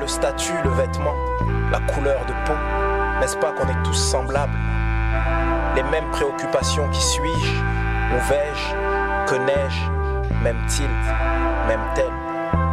le statut, le vêtement, la couleur de peau? N'est-ce pas qu'on est tous semblables? Les mêmes préoccupations, qui suis-je? Où vais-je? Que n'ai-je? M'aime-t-il? M'aime-t-elle?